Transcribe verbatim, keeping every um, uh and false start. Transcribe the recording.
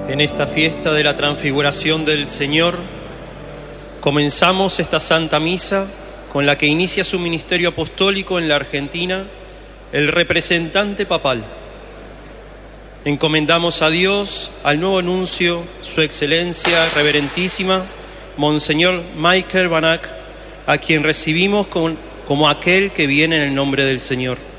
En esta fiesta de la transfiguración del Señor, comenzamos esta Santa Misa con la que inicia su ministerio apostólico en la Argentina el representante papal. Encomendamos a Dios, al nuevo nuncio, su excelencia reverentísima, Monseñor Michael Banac, a quien recibimos con, como aquel que viene en el nombre del Señor.